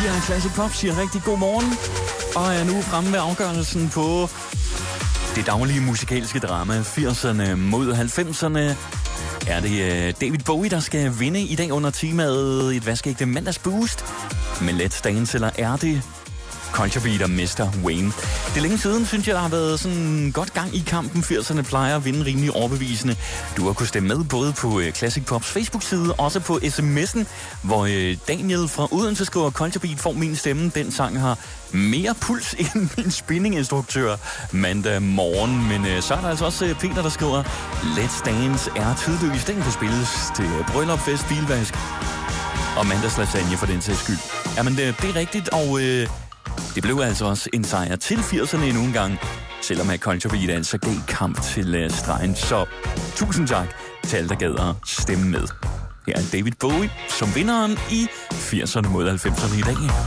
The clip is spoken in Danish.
Jeg er Classic Pop, siger rigtig god morgen, og er nu fremme med afgørelsen på det daglige musikalske drama 80'erne mod 90'erne. Er det David Bowie, der skal vinde i dag under temaet et vaskeægte mandagsboost med Let's Dance, eller er det Culture Beat og Mr. Wayne? Det er længe siden, synes jeg, der har været sådan godt gang i kampen. 80'erne plejer at vinde rimelig overbevisende. Du har kunnet stemme med både på Classic Pops Facebook-side, også på sms'en, hvor Daniel fra Odense skriver, Culture Beat får min stemme. Den sang har mere puls end min spinninginstruktør mandag morgen. Men så er der altså også Peter, der skriver, Let's Dance er tidløs. Den kan spilles til bryllup, fest, bilvask og mandagslasagne for den sags skyld. Jamen, det er rigtigt, og det blev altså også en sejr til 80'erne endnu en gang, selvom at Culture Beat altså gav kamp til stregen. Så tusind tak til alle, der gad at stemme med. Her er David Bowie som vinderen i 80'erne mod 90'erne i dag.